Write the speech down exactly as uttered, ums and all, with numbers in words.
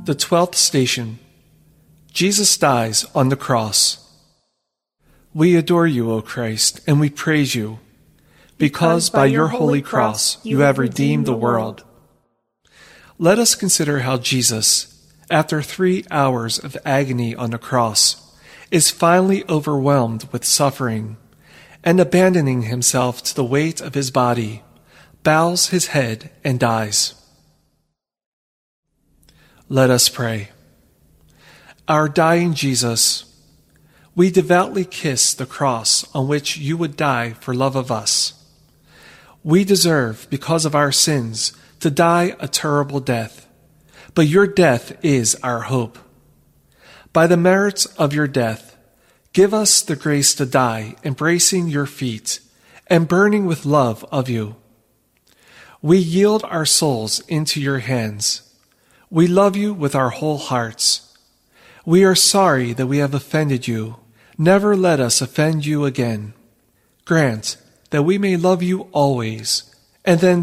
The twelfth station. Jesus dies on the cross. We adore you, O Christ, and we praise you, because by your holy cross you have redeemed the world. Let us consider how Jesus, after three hours of agony on the cross, is finally overwhelmed with suffering, and abandoning himself to the weight of his body, bows his head and dies. Let us pray. Our dying Jesus, we devoutly kiss the cross on which you would die for love of us. We deserve, because of our sins, to die a terrible death, but your death is our hope. By the merits of your death, give us the grace to die embracing your feet and burning with love of you. We yield our souls into your hands. We love you with our whole hearts. We are sorry that we have offended you. Never let us offend you again. Grant that we may love you always, and then